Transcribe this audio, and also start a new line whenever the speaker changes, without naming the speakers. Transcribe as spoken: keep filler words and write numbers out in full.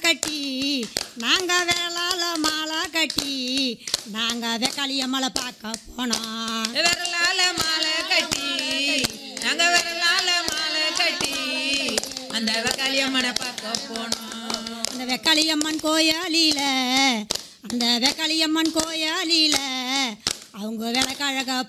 கட்டி நாங்கள் விரலால மாலை கட்டி நாங்கள் வெக்காளியம்மளை பார்க்க போனோம்.
விரலால மாலை கட்டி நாங்கள் விரலால மாலை கட்டி அந்த வெக்காளியம்மனை பார்க்க போனோம்.
அந்த வெக்காளியம்மன் கோயாலியில் அந்த வெக்காளியம்மன் கோயாலியில் அவங்க விளக்கழக